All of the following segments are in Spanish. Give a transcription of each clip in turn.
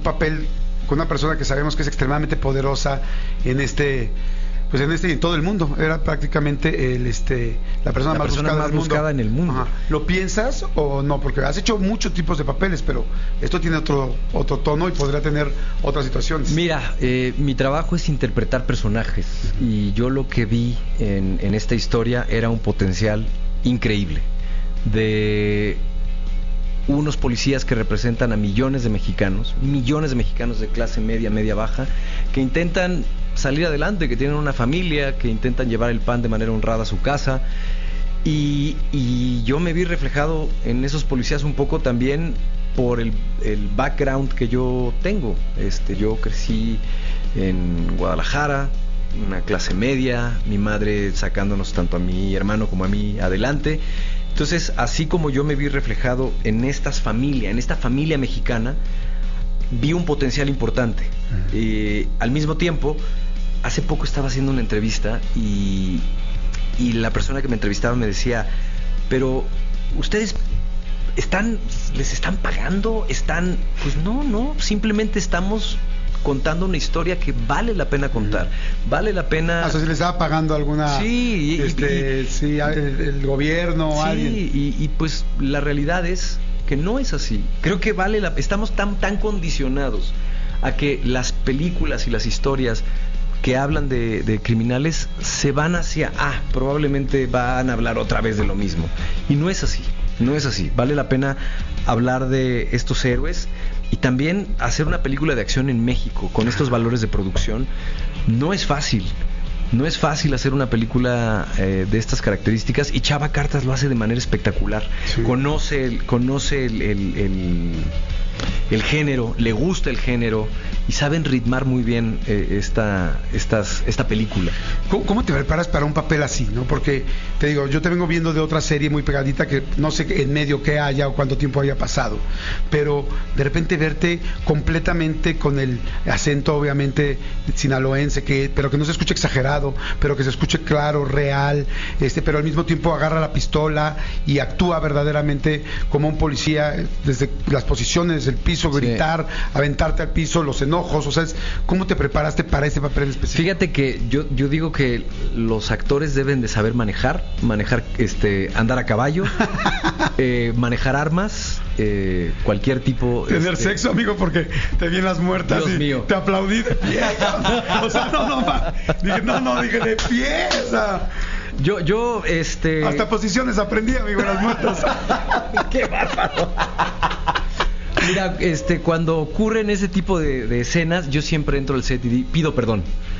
papel con una persona que sabemos que es extremadamente poderosa en pues y en todo el mundo. Era prácticamente la persona más buscada en el mundo. Ajá. ¿Lo piensas o no? Porque has hecho muchos tipos de papeles, pero esto tiene otro tono y podría tener otras situaciones. Mira, mi trabajo es interpretar personajes, y yo lo que vi en esta historia era un potencial increíble de unos policías que representan a millones de mexicanos de clase media, media baja, que intentan salir adelante, que tienen una familia, que intentan llevar el pan de manera honrada a su casa, y yo me vi reflejado en esos policías un poco también por el background que yo tengo. Yo crecí en Guadalajara, una clase media, mi madre sacándonos tanto a mi hermano como a mí adelante. Entonces, así como yo me vi reflejado en esta familia mexicana, vi un potencial importante. Al mismo tiempo, hace poco estaba haciendo una entrevista y la persona que me entrevistaba me decía, pero ustedes les están pagando, pues no, simplemente estamos contando una historia que vale la pena contar, vale la pena. O sea, si le estaba pagando alguna, sí, el gobierno o alguien. Y pues la realidad es que no es así. Creo que estamos tan condicionados a que las películas y las historias que hablan de criminales se van hacia, probablemente van a hablar otra vez de lo mismo. Y no es así. Vale la pena hablar de estos héroes, y también hacer una película de acción en México con estos valores de producción. No es fácil hacer una película de estas características, y Chava Cartas lo hace de manera espectacular. Sí. Conoce el género, le gusta el género, y saben ritmar muy bien esta película. ¿Cómo te preparas para un papel así, no? Porque te digo, yo te vengo viendo de otra serie muy pegadita que no sé en medio qué haya o cuánto tiempo haya pasado, pero de repente verte completamente con el acento obviamente sinaloense, pero que no se escuche exagerado, pero que se escuche claro, real, pero al mismo tiempo agarra la pistola y actúa verdaderamente como un policía, desde las posiciones del piso, gritar, sí, aventarte al piso, los enojos. O sea, ¿cómo te preparaste para ese papel en específico? Fíjate que yo digo que los actores deben de saber manejar, andar a caballo, manejar armas, cualquier tipo. Tener sexo, amigo, porque te vi en las muertas. Dios mío. Te aplaudí de pie. O sea, dije de pie. O sea, yo hasta posiciones aprendí, amigo, en las muertas. ¡Qué bárbaro! Mira, cuando ocurren ese tipo de escenas, yo siempre entro al set y pido perdón.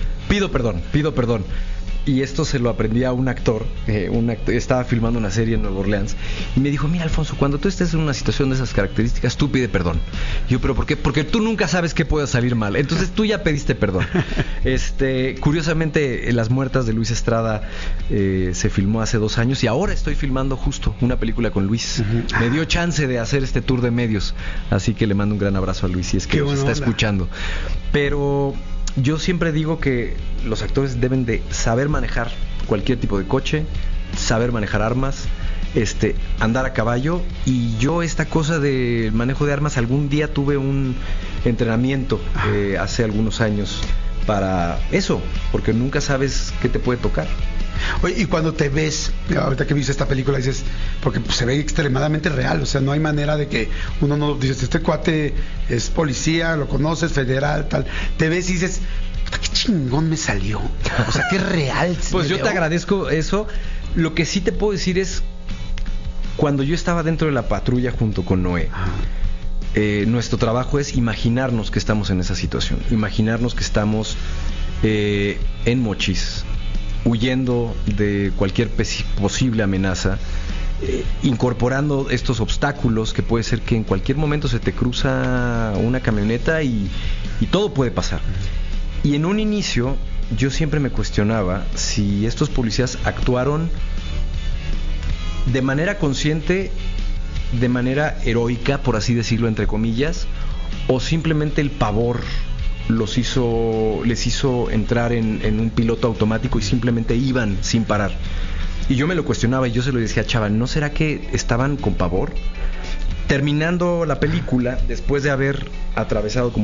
Y esto se lo aprendí a un actor, estaba filmando una serie en Nueva Orleans, y me dijo, mira, Alfonso, cuando tú estés en una situación de esas características, tú pide perdón. Y yo, ¿pero por qué? Porque tú nunca sabes qué pueda salir mal, entonces tú ya pediste perdón. Curiosamente, Las Muertas de Luis Estrada se filmó hace 2 años, y ahora estoy filmando justo una película con Luis. Uh-huh. Me dio chance de hacer este tour de medios, así que le mando un gran abrazo a Luis si es que nos está escuchando. Pero yo siempre digo que los actores deben de saber manejar cualquier tipo de coche, saber manejar armas, andar a caballo. Y yo esta cosa del manejo de armas, algún día tuve un entrenamiento hace algunos años para eso, porque nunca sabes qué te puede tocar. Oye, y cuando te ves, ahorita que viste esta película, dices, porque se ve extremadamente real, o sea, no hay manera de que uno no dices, este cuate es policía, lo conoces, federal, tal, te ves y dices, qué chingón me salió, o sea, qué real. Pues yo te agradezco eso. Lo que sí te puedo decir es, cuando yo estaba dentro de la patrulla junto con Noé, nuestro trabajo es imaginarnos que estamos en esa situación, imaginarnos que estamos en Mochis, huyendo de cualquier posible amenaza, incorporando estos obstáculos, que puede ser que en cualquier momento se te cruza una camioneta y todo puede pasar. Y en un inicio yo siempre me cuestionaba si estos policías actuaron de manera consciente, de manera heroica, por así decirlo, entre comillas, o simplemente el pavor les hizo entrar en un piloto automático y simplemente iban sin parar. Y yo me lo cuestionaba, y yo se lo decía a Chava, ¿no será que estaban con pavor? Terminando la película, después de haber atravesado como